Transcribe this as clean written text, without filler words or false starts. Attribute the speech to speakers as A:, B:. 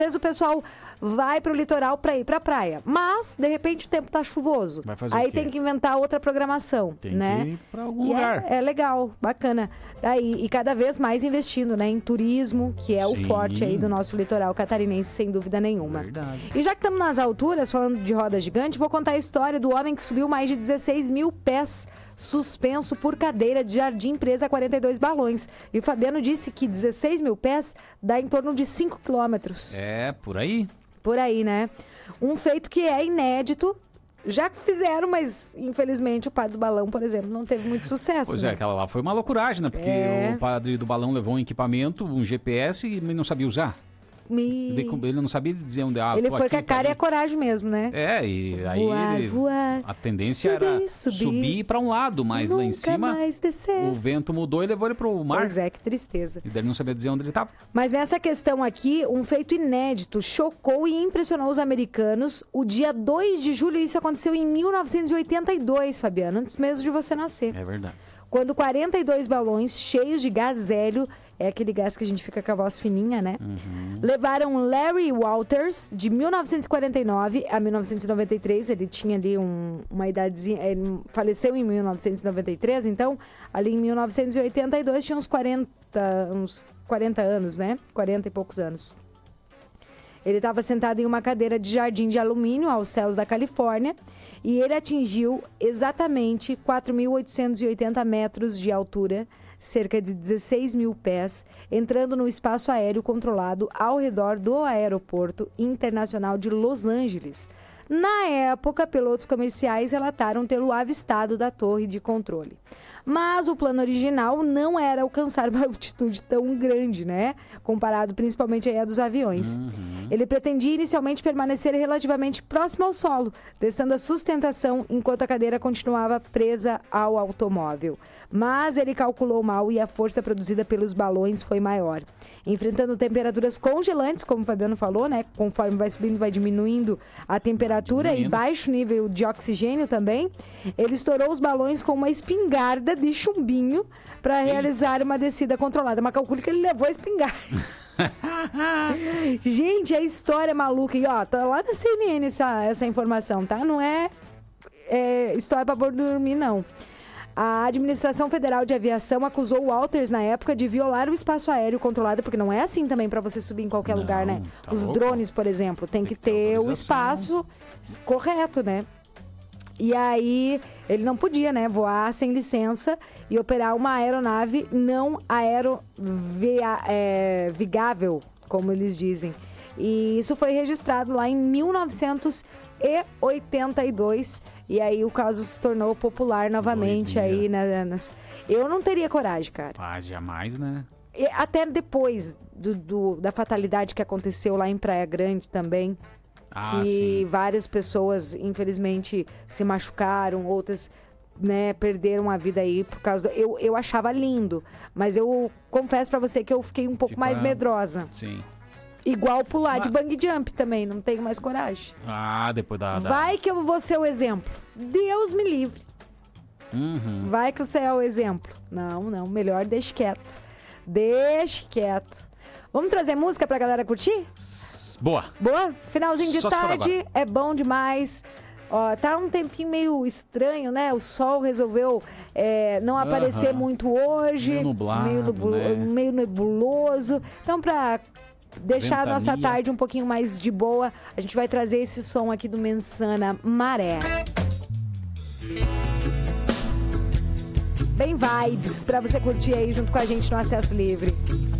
A: vezes o pessoal vai pro litoral para ir pra praia, mas de repente o tempo tá chuvoso.
B: Vai fazer
A: aí
B: o quê?
A: tem que inventar outra programação,
B: Tem
A: né?
B: que ir pra algum lugar.
A: É legal, bacana. E cada vez mais investindo, né, em turismo, que é o
B: Sim.
A: forte aí do nosso litoral catarinense, sem dúvida nenhuma.
B: Verdade.
A: E já que estamos nas alturas, falando de roda gigante, vou contar a história do homem que subiu mais de 16 mil pés suspenso por cadeira de jardim presa a 42 balões. E o Fabiano disse que 16 mil pés dá em torno de 5 quilômetros.
B: É, por aí.
A: Por aí, né? Um feito que é inédito. Já fizeram, mas infelizmente o padre do balão, por exemplo, não teve muito sucesso.
B: Pois
A: né?
B: é, aquela lá foi uma loucuragem, né? Porque o padre do balão levou um equipamento, um GPS, e não sabia usar. Ele não sabia dizer onde...
A: Ele foi com a cara e a coragem mesmo, né?
B: É, e aí
A: voar,
B: a tendência
A: subir,
B: era
A: subir,
B: subir para um lado, mas lá em
A: nunca
B: cima
A: mais descer.
B: o vento mudou e levou ele pro mar.
A: Pois é, que tristeza.
B: E daí ele não sabia dizer onde ele estava.
A: Mas nessa questão aqui, um feito inédito chocou e impressionou os americanos. O dia 2 de julho, isso aconteceu em 1982, Fabiano, antes mesmo de você nascer.
B: É verdade.
A: Quando 42 balões cheios de gás hélio, é aquele gás que a gente fica com a voz fininha, né? Levaram Larry Walters, de 1949 a 1993. Ele tinha ali uma idadezinha, ele faleceu em 1993, então ali em 1982 tinha uns 40 anos, né? 40 e poucos anos. Ele estava sentado em uma cadeira de jardim de alumínio aos céus da Califórnia e ele atingiu exatamente 4.880 metros de altura, cerca de 16 mil pés, entrando no espaço aéreo controlado ao redor do Aeroporto Internacional de Los Angeles. Na época, pilotos comerciais relataram tê-lo avistado da torre de controle. Mas o plano original não era alcançar uma altitude tão grande, né? Comparado principalmente aí a dos aviões. Ele pretendia inicialmente permanecer relativamente próximo ao solo, testando a sustentação enquanto a cadeira continuava presa ao automóvel. Mas ele calculou mal e a força produzida pelos balões foi maior. Enfrentando temperaturas congelantes, como o Fabiano falou, né? Conforme vai subindo, vai diminuindo a temperatura e baixo nível de oxigênio também. Ele estourou os balões com uma espingarda de chumbinho para realizar uma descida controlada. Mas calcule que ele levou a espingarda. Gente, a história maluca. E ó, tá lá na CNN essa informação, tá? Não é história pra pôr dormir, não. A Administração Federal de Aviação acusou o Walters na época de violar o espaço aéreo controlado, porque não é assim também para você subir em qualquer lugar, né?
B: Tá
A: Os
B: louco.
A: drones, por exemplo, tem que ter o espaço correto, né? E aí, ele não podia, né, voar sem licença e operar uma aeronave não aerovigável, como eles dizem. E isso foi registrado lá em 1982. E aí o caso se tornou popular novamente. Aí, eu não teria coragem, cara.
B: Mas jamais, né?
A: E até depois da fatalidade que aconteceu lá em Praia Grande também. Que várias pessoas, infelizmente, se machucaram, outras, né, perderam a vida aí por causa eu achava lindo, mas eu confesso pra você que eu fiquei um pouco mais medrosa.
B: Sim.
A: Igual pular de bungee jump também, não tenho mais coragem.
B: Depois da...
A: Vai que eu vou ser o exemplo. Deus me livre. Vai que você é o exemplo. Não, melhor deixe quieto. Deixe quieto. Vamos trazer música pra galera curtir?
B: Boa.
A: Finalzinho de tarde é bom demais. Ó, tá um tempinho meio estranho, né? O sol resolveu não aparecer muito hoje.
B: Meio nublado,
A: meio nebuloso. Então, pra deixar a nossa
B: Ventania.
A: tarde um pouquinho mais de boa, a gente vai trazer esse som aqui do Mensana, Maré. Bem vibes pra você curtir aí junto com a gente no Acesso Livre.